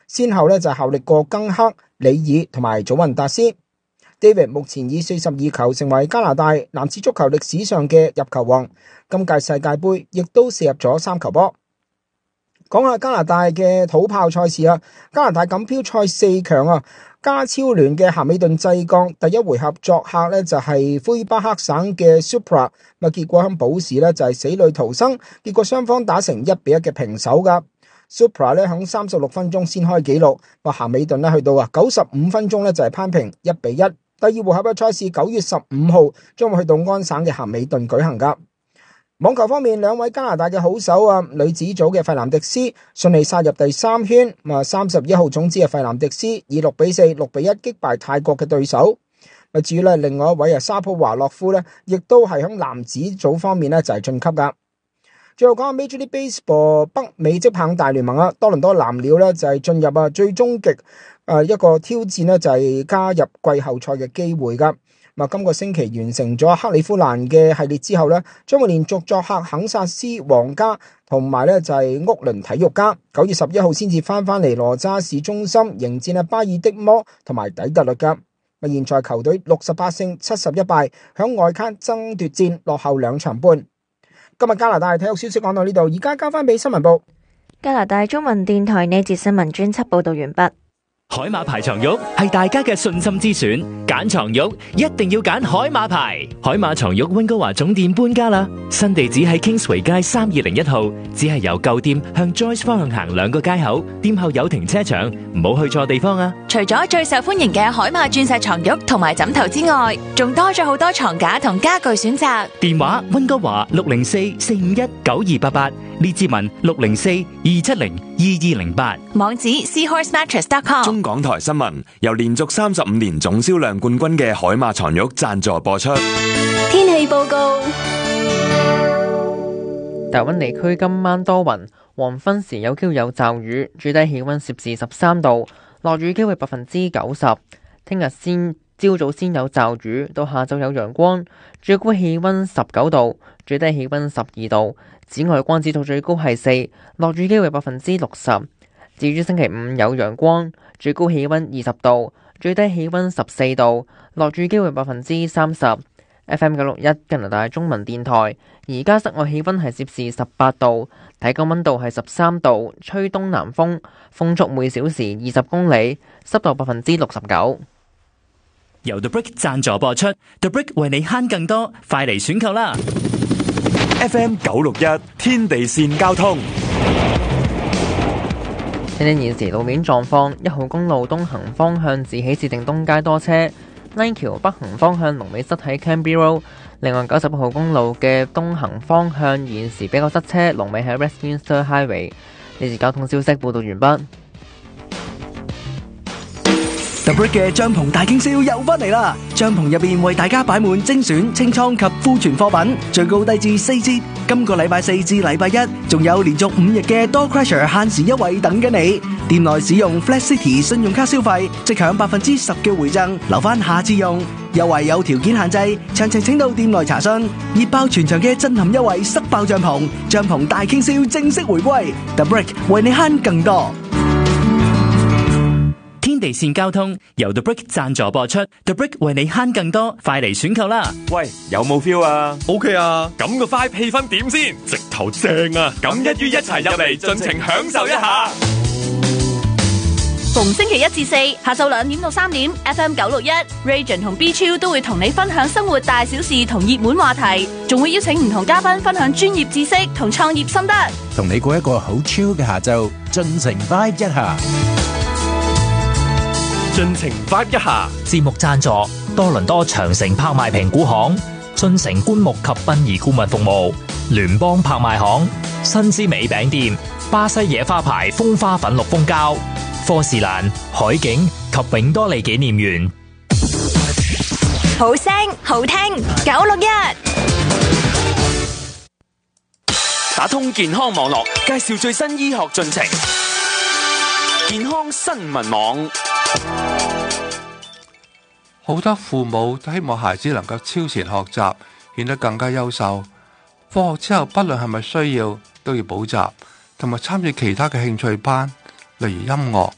先後咧就效力過更克、里爾同埋祖雲達斯。David 目前以42球成為加拿大男子足球歷史上嘅入球王，今屆世界盃亦都射入咗3球波。講下加拿大嘅土炮賽事啊，加拿大錦標賽4強啊，加超聯嘅咸美頓濟降第一回合作客呢就係魁北克省嘅 Supra， 結果喺補時呢就係死裏逃生，結果雙方打成1-1嘅平手噶。Supra 咧喺36分鐘先開紀錄，咸美頓呢去到95分鐘呢就係攀平1-1。第二回合嘅賽事9月15號將會去到安省嘅咸美頓舉行噶。網球方面，兩位加拿大嘅好手啊，女子組嘅費南迪斯順利殺入第3圈，31號種子嘅費南迪斯以6-4、6-1擊敗泰國嘅對手。至於另外一位沙普華洛夫呢，亦都係喺男子組方面呢就係晉級噶。最後講下 Major League Baseball 北美職棒大聯盟啊，多倫多藍鳥呢就係進入最終極一個挑戰呢就係加入季後賽嘅機會噶。今個星期完成咗克里夫蘭嘅系列之後呢，將會連續作客肯薩斯皇家同埋呢就係屋崙體育家。9月11號先至翻嚟羅渣士中心迎戰巴爾的摩同埋底特律噶。現在球隊68勝71敗，響外卡爭奪戰落後2場半。今日加拿大體育消息講到呢度，而家交翻俾新聞部。 加拿大中文電台呢節新聞專輯報道完畢。 海馬牌床褥係大家嘅信心之選，揀床褥一定要揀海馬牌。海馬床褥溫哥華總店搬家啦，新地址喺 Kingsway 街3201號，只係由舊店向 Joyce 方向行2個街口，店後有停車場，唔好去錯地方啊！ 除咗最受歡迎嘅海馬鑽石床褥同埋枕頭之外，仲多咗好多床架同家具選擇。 電話溫哥華604-451-9288，列治文604-270-2208， 網址 seahorsemattress.com。 中港台新聞由連續35年總銷量冠軍嘅海馬床褥贊助播出。 天氣報告： 大溫地區今晚多雲，黃昏時有機會有驟雨，最低氣溫攝氏13度，落雨機會90%。聽日朝早先有驟雨，到下晝有陽光，最高氣溫19度，最低氣溫12度。紫外光指數最高係4，落雨機會60%。至於星期五有陽光，最高氣溫20度，最低氣溫14度，落雨機會30%。FM 961加拿大中文電台，而家室外氣溫係攝氏18度，體感溫度係13度，吹東南風，風速每小時20公里，濕度69%。 由 The Brick 贊助播出 ，The Brick 為你慳更多，快嚟選購啦 ！FM 961天地線交通。 睇睇現時路面狀況，1號公路東行方向自喜士定東街多車，拉橋北行方向龍尾塞喺 Cranberry Road。另外90號公路嘅東行方向現時比較塞車，龍尾喺 Westminster Highway。呢次交通消息報道完畢。 The Brick 嘅帳篷大傾銷又翻嚟啦！帳篷入邊為大家擺滿精選清倉及庫存貨品，最高低至4折。今個禮拜4至禮拜1，仲有連續5日嘅 Door Crusher 限時優惠等緊你。店內使用 Flash City 信用卡消費，即享10%嘅回贈，留翻下次用。優惠有條件限制，詳情請到店內查詢。熱爆全場嘅震撼優惠，塞爆帳篷，帳篷大傾銷正式回歸。The Brick 為你慳更多。 天地線交通由 The Brick 贊助播出 ，The Brick 為你慳更多，快嚟選購啦！ 喂，有冇 feel 啊 ？OK 啊，咁個 vibe 氣氛點先？直頭正啊！咁一於一齊入嚟，盡情享受一下。 逢星期1至4下晝2點到3點 ，FM 961 Region 同 B Chill 都會同你分享生活大小事同熱門話題，仲會邀請唔同嘉賓分享專業知識同創業心得， 同你過一個好 chill 嘅下晝，盡情 vibe 一下。 盡情 vibe 一下。 節目贊助多倫多長城拍賣評估行、進城棺木及殯儀顧問服務、聯邦拍賣行、新之美餅店、巴西野花牌風花粉綠蜂膠、科士蘭、海景及永多利紀念園。 好聲好聽961， 打通健康網絡，介紹最新醫學進程。健康新聞網。 好多父母都希望孩子能夠超前學習，顯得更加優秀。放學之後，不論係咪需要，都要補習，同埋參與其他嘅興趣班，例如音樂、